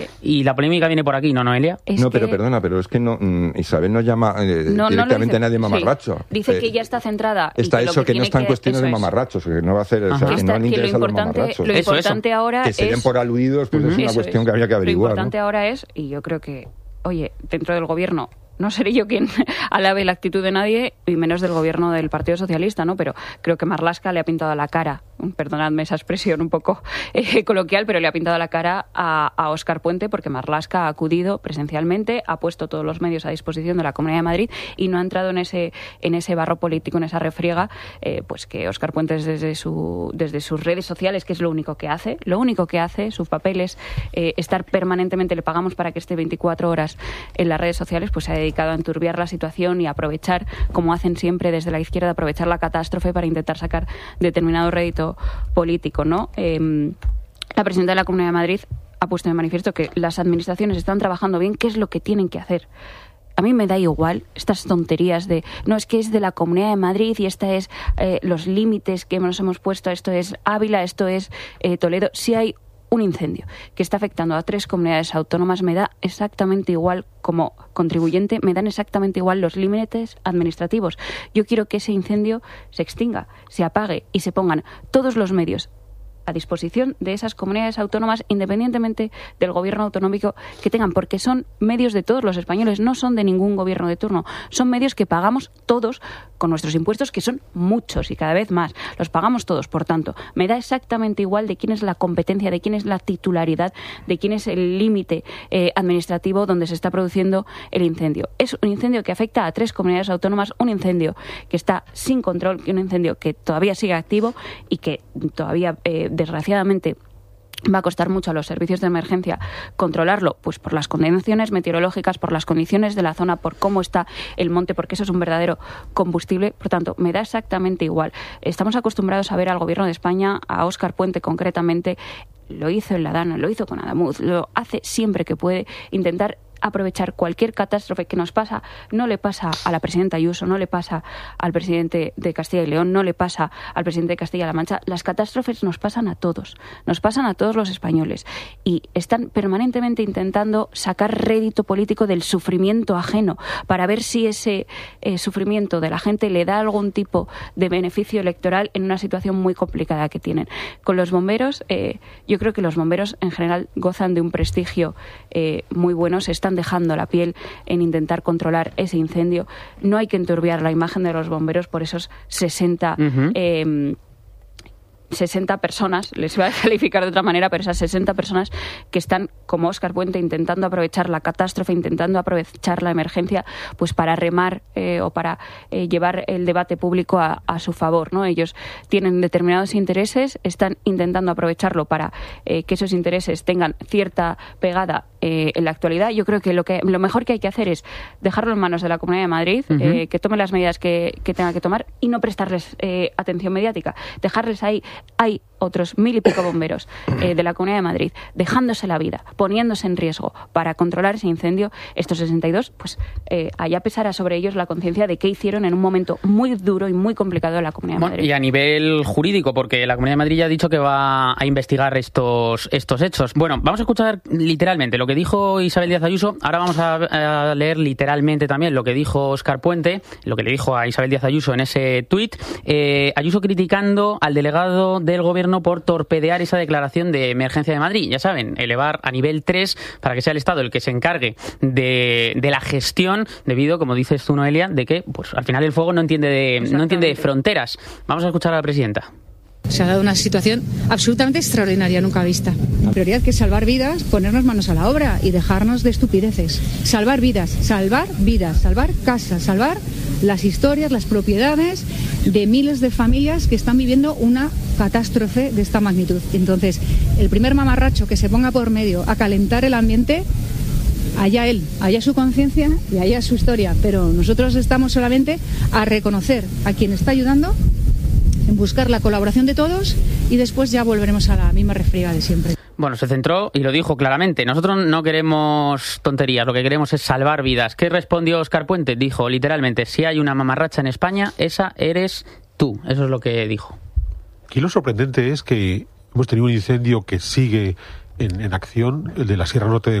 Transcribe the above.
Y la polémica viene por aquí, ¿no, Noelia? Pero perdona, pero es que Isabel no llama directamente a nadie mamarracho. Sí. Dice que ya está centrada. Está eso, que no está en cuestiones de mamarrachos, que no va a hacer, que no le interesan los mamarrachos. Lo importante ahora que se den por aludidos, pues es una cuestión que habría que averiguar. Lo importante ahora es, y yo creo que, oye, dentro del gobierno, no seré yo quien alabe la actitud de nadie, y menos del gobierno del Partido Socialista, ¿no? Pero creo que Marlaska le ha pintado la cara, perdonadme esa expresión un poco coloquial, pero le ha pintado la cara a Óscar Puente, porque Marlaska ha acudido presencialmente, ha puesto todos los medios a disposición de la Comunidad de Madrid y no ha entrado en ese barro político, en esa refriega, pues que Óscar Puente desde sus redes sociales, que es lo único que hace, sus papeles, estar permanentemente, le pagamos para que esté 24 horas en las redes sociales, pues se ha dedicado a enturbiar la situación y a aprovechar, como hacen siempre desde la izquierda, aprovechar la catástrofe para intentar sacar determinado rédito político, ¿no? La presidenta de la Comunidad de Madrid ha puesto de manifiesto que las administraciones están trabajando bien, qué es lo que tienen que hacer. A mí me da igual estas tonterías de no, es que es de la Comunidad de Madrid y esta es los límites que nos hemos puesto, esto es Ávila, esto es Toledo. Si hay un incendio que está afectando a 3 comunidades autónomas, me da exactamente igual, como contribuyente, me dan exactamente igual los límites administrativos. Yo quiero que ese incendio se extinga, se apague y se pongan todos los medios a disposición de esas comunidades autónomas, independientemente del gobierno autonómico que tengan, porque son medios de todos los españoles, no son de ningún gobierno de turno, son medios que pagamos todos con nuestros impuestos, que son muchos y cada vez más, los pagamos todos. Por tanto, me da exactamente igual de quién es la competencia, de quién es la titularidad, de quién es el límite administrativo donde se está produciendo el incendio. Es un incendio que afecta a 3 comunidades autónomas, un incendio que está sin control, un incendio que todavía sigue activo y que todavía desgraciadamente va a costar mucho a los servicios de emergencia controlarlo, pues por las condiciones meteorológicas, por las condiciones de la zona, por cómo está el monte, porque eso es un verdadero combustible. Por tanto, me da exactamente igual. Estamos acostumbrados a ver al Gobierno de España, a Óscar Puente concretamente, lo hizo en La Dana, lo hizo con Adamuz, lo hace siempre que puede, intentar aprovechar cualquier catástrofe que nos pasa. No le pasa a la presidenta Ayuso, no le pasa al presidente de Castilla y León, no le pasa al presidente de Castilla-La Mancha. Las catástrofes nos pasan a todos los españoles, y están permanentemente intentando sacar rédito político del sufrimiento ajeno para ver si ese sufrimiento de la gente le da algún tipo de beneficio electoral en una situación muy complicada que tienen. Con los bomberos, yo creo que los bomberos en general gozan de un prestigio muy bueno, se están dejando la piel en intentar controlar ese incendio. No hay que enturbiar la imagen de los bomberos por esos 60 personas, les voy a calificar de otra manera, pero esas 60 personas que están, como Óscar Puente, intentando aprovechar la catástrofe, intentando aprovechar la emergencia, pues para remar o para llevar el debate público a su favor, ¿no? Ellos tienen determinados intereses, están intentando aprovecharlo para que esos intereses tengan cierta pegada en la actualidad. Yo creo que lo mejor que hay que hacer es dejarlo en manos de la Comunidad de Madrid, que tome las medidas que tenga que tomar y no prestarles atención mediática, dejarles ahí. Hay otros 1000 y pico bomberos de la Comunidad de Madrid dejándose la vida, poniéndose en riesgo para controlar ese incendio. Estos 62, pues allá pesará sobre ellos la conciencia de qué hicieron en un momento muy duro y muy complicado de la Comunidad de Madrid. Y a nivel jurídico, porque la Comunidad de Madrid ya ha dicho que va a investigar estos hechos. Bueno, vamos a escuchar literalmente lo que dijo Isabel Díaz Ayuso. Ahora vamos a leer literalmente también lo que dijo Óscar Puente, lo que le dijo a Isabel Díaz Ayuso en ese tuit. Ayuso criticando al delegado del Gobierno por torpedear esa declaración de emergencia de Madrid. Ya saben, elevar a nivel 3 para que sea el Estado el que se encargue de la gestión, debido, como dices tú, Noelia, de que pues al final el fuego no entiende de fronteras. Vamos a escuchar a la presidenta. Se ha dado una situación absolutamente extraordinaria, nunca vista. La prioridad que es salvar vidas, ponernos manos a la obra y dejarnos de estupideces. Salvar vidas, salvar casas, salvar las historias, las propiedades de miles de familias que están viviendo una catástrofe de esta magnitud. Entonces, el primer mamarracho que se ponga por medio a calentar el ambiente, allá él, allá su conciencia y allá su historia. Pero nosotros estamos solamente a reconocer a quien está ayudando, en buscar la colaboración de todos, y después ya volveremos a la misma refriega de siempre. Bueno, se centró y lo dijo claramente. Nosotros no queremos tonterías, lo que queremos es salvar vidas. ¿Qué respondió Óscar Puente? Dijo literalmente: si hay una mamarracha en España, esa eres tú. Eso es lo que dijo. Aquí lo sorprendente es que hemos tenido un incendio que sigue en acción el de la Sierra Norte de